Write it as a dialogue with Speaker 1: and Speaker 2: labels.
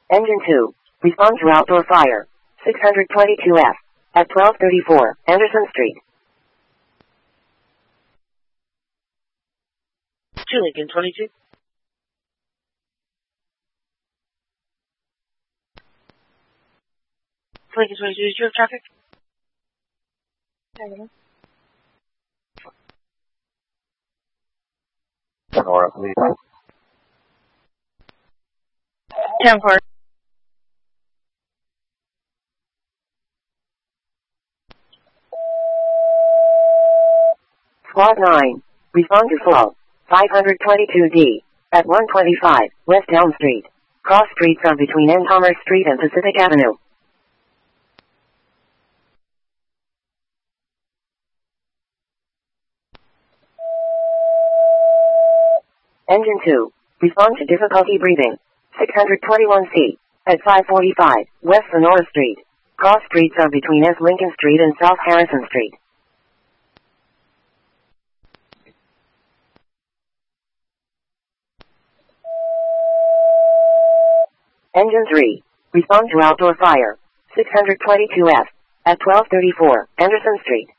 Speaker 1: Engine 2. Respond to outdoor fire. 622F. At 1234, Anderson Street.
Speaker 2: To Lincoln 22. Lincoln 22, did you have traffic?
Speaker 3: Sonora, please.
Speaker 2: 10-4.
Speaker 1: Squad 9. Respond to fall. 522D. At 125, West Elm Street. Cross streets are between N. Commerce Street and Pacific Avenue. Engine 2. Respond to difficulty breathing. 621C. At 545, West Sonora Street. Cross streets are between S. Lincoln Street and South Harrison Street. Engine 3. Respond to outdoor fire. 622F. At 1234, Anderson Street.